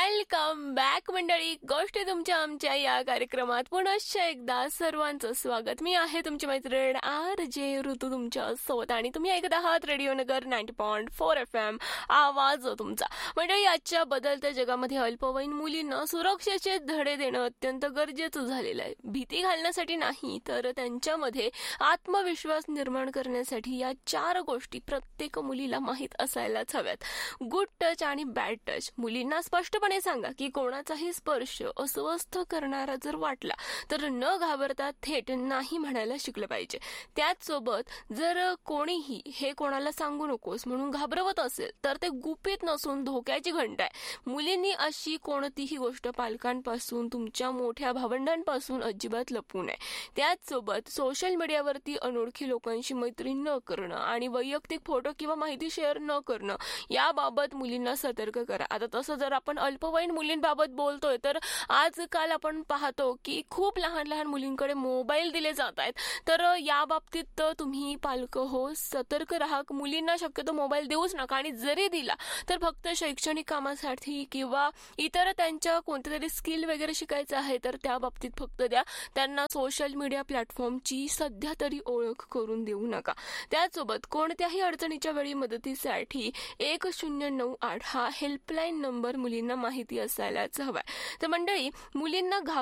Welcome back मंडळी. गोष्टी तुमच्या आमच्या या कार्यक्रमात पुनश्च एकदा सर्वांचं स्वागत. मी आहे तुमची मैत्रीण RJ ऋतू तुमच्या सोबत आणि तुम्ही ऐकत आहात रेडिओ नगर 90.4 FM आवाज तुमचा. मंडळी, आजच्या बदलत्या जगामध्ये अल्पवयीन मुलींना सुरक्षेचे धडे देणं अत्यंत गरजेचं झालेलं आहे. भीती घालण्यासाठी नाही तर त्यांच्यामध्ये आत्मविश्वास निर्माण करण्यासाठी या 4 गोष्टी प्रत्येक मुलीला माहीत असायलाच हव्यात. गुड टच आणि बॅड टच. मुलींना स्पष्टपणे सांगा की कोणाचाही स्पर्श अस्वस्थ करणारा जर वाटला तर न घाबरता थेट नाही म्हणायला शिकलं पाहिजे. त्याचसोबत जर कोणीही हे कोणाला सांगू नकोस म्हणून घाबरवत असेल तर ते गुपित नसून धोक्याची घंटा आहे. मुलींनी अशी कोणतीही गोष्ट पालकांपासून, तुमच्या मोठ्या भावंडांपासून अजिबात लपवू नये. त्याचसोबत सोशल मीडियावरती अनोळखी लोकांशी मैत्री न करणं आणि वैयक्तिक फोटो किंवा माहिती शेअर न करणं याबाबत मुलींना सतर्क करा. आता तसं जर आपण अल्पवयीन मुलींबाबत बोलतोय तर आजकाल आपण पाहतो की खूप लहान लहान मुलींकडे मोबाईल दिले जात आहेत. तर या बाबतीत तुम्ही पालक हो सतर्क राहा. मुलींना शक्यतो मोबाईल देऊच नका आणि जरी दिला तर फक्त शैक्षणिक कामासाठी किंवा इतर त्यांच्या कोणत्या तरी स्किल वगैरे शिकायचं आहे तर त्या बाबतीत फक्त द्या. त्यांना सोशल मीडिया प्लॅटफॉर्मची सध्या तरी ओळख करून देऊ नका. त्याचसोबत कोणत्याही अडचणीच्या वेळी मदतीसाठी 1098 हा हेल्पलाईन नंबर मुलींना माहिती असायलाच हवा. तर मंडळी, मुलींना